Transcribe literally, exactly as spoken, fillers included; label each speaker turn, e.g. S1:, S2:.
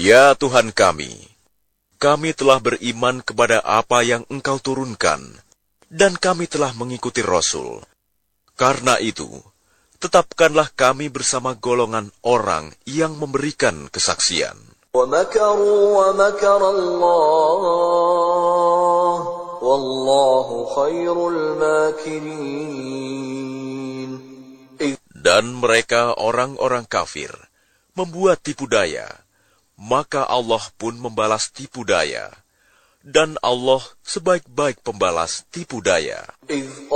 S1: Ya Tuhan kami, kami telah beriman kepada apa yang Engkau turunkan, dan kami telah mengikuti Rasul. Karena itu, tetapkanlah kami bersama golongan orang yang memberikan kesaksian.
S2: وَمَكَرُوا وَمَكَرَ اللَّهُ وَاللَّهُ خَيْرُ الْمَاكِرِينَ.
S1: Dan mereka orang-orang kafir membuat tipu daya, maka Allah pun membalas tipu daya. Dan Allah sebaik-baik pembalas tipu daya.